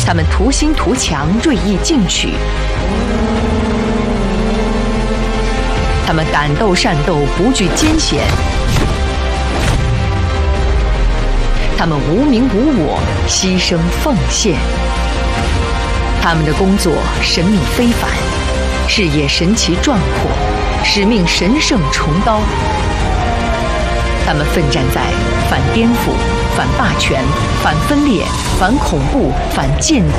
他们图心图强，锐意进取。他们敢斗善斗，不惧艰险。他们无名无我，牺牲奉献。他们的工作神秘非凡，事业神奇壮阔，使命神圣崇高。他们奋战在反颠覆、反霸权、反分裂、反恐怖、反间谍。